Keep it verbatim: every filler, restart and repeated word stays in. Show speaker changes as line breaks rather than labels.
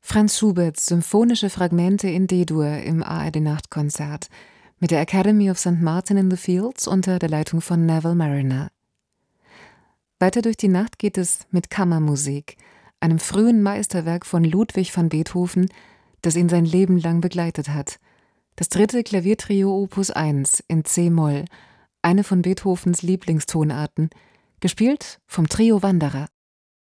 Franz Schuberts Symphonische Fragmente in D-Dur im A R D-Nachtkonzert mit der Academy of Saint Martin in the Fields unter der Leitung von Neville Marriner. Weiter durch die Nacht geht es mit Kammermusik, einem frühen Meisterwerk von Ludwig van Beethoven, das ihn sein Leben lang begleitet hat. Das dritte Klaviertrio Opus eins in C-Moll, eine von Beethovens Lieblingstonarten, gespielt vom Trio Wanderer.